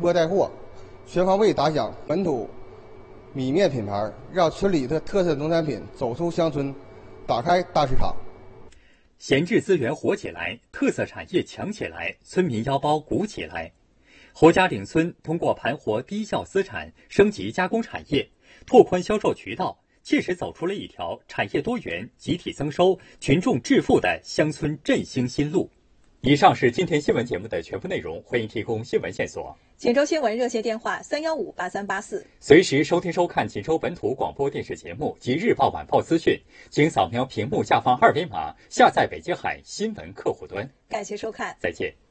播带货，全方位打响本土米面品牌，让村里的特色农产品走出乡村，打开大市场。 闲置资源活起来，特色产业强起来，村民腰包鼓起来。侯家岭村通过盘活低效私产，升级加工产业，拓宽销售渠道，切实走出了一条产业多元、集体增收、群众致富的乡村振兴新路。以上是今天新闻节目的全部内容，欢迎提供新闻线索。 锦州新闻热线电话3158384， 随时收听收看锦州本土广播电视节目及日报晚报资讯，请扫描屏幕下方2维码下载北京海新闻客户端。 感谢收看， 再见。